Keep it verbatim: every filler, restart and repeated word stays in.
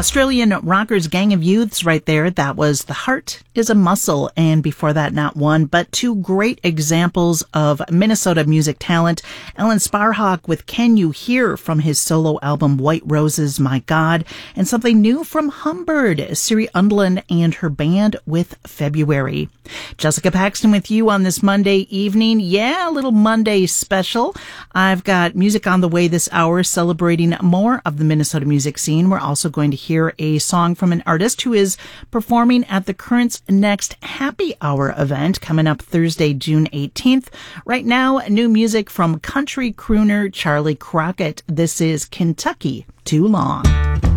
Australian rockers Gang of Youths right there. That was The Heart is a Muscle. And before that, not one, but two great examples of Minnesota music talent. Alan Sparhawk with Can You Hear from his solo album White Roses, My God. And something new from Humbird, Siri Undland and her band with February. Jessica Paxton with you on this Monday evening. Yeah, a little Monday special. I've got music on the way this hour celebrating more of the Minnesota music scene. We're also going to hear a song from an artist who is performing at the Current's next Happy Hour event coming up Thursday, June eighteenth. Right now, new music from country crooner Charlie Crockett. This is Kentucky Too Long.